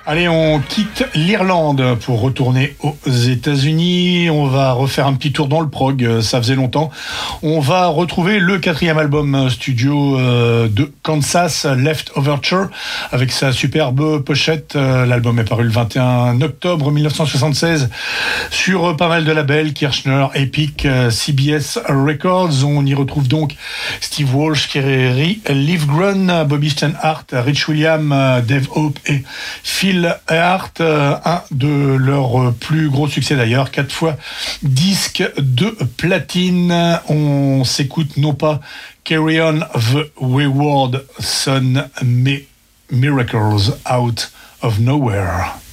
Allez, on quitte l'Irlande pour retourner aux États-Unis. On va refaire un petit tour dans le prog, ça faisait longtemps. On va retrouver le 4e album studio de Kansas, Left Overture, avec sa superbe pochette. L'album est paru le 21 octobre 1976 sur pas mal de labels, Kirshner, Epic, CBS Records. On y retrouve donc Steve Walsh, Kerry Livgren, Bobby Steinhardt, Rich Williams, Dave Hope et Phil Hart, un de leurs plus gros succès d'ailleurs, 4 fois disque de platine. On s'écoute non pas Carry On the Wayward Son, mais Miracles Out of Nowhere.